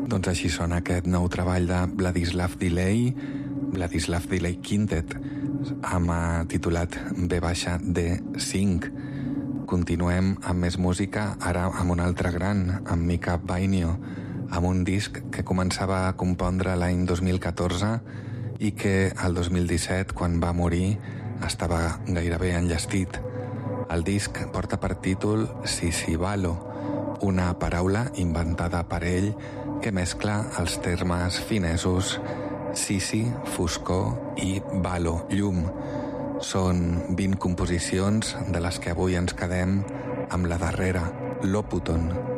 Doncs així sona aquest nou treball de Vladislav Delay Quintet, titulat V-D5. Continuem amb més música, ara amb un altre gran, amb Mika Vainio, amb un disc que començava a compondre l'any 2014 i que el 2017, quan va morir, estava gairebé enllestit. El disc porta per títol Sisivalo, una paraula inventada per ell que mescla els termes finesos sisi, foscor, i valo, llum. Són 20 composicions de les que avui ens quedem amb la darrera, Loputon.